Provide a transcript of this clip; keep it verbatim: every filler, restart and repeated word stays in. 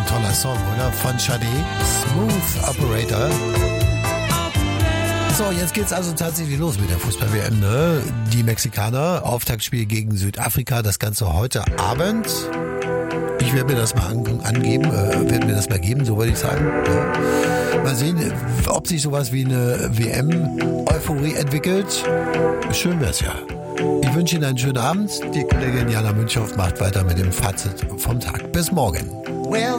toller Song, oder? Von Sade, Smooth Operator. So, jetzt geht's also tatsächlich los mit der Fußball-W M, ne? Die Mexikaner, Auftaktspiel gegen Südafrika, das Ganze heute Abend. Ich werde mir das mal an, angeben, äh, werde mir das mal geben, so würde ich sagen. Ja. Mal sehen, ob sich sowas wie eine W M-Euphorie entwickelt. Schön wär's ja. Ich wünsche Ihnen einen schönen Abend. Die Kollegin Jana Münchow macht weiter mit dem Fazit vom Tag. Bis morgen. Well,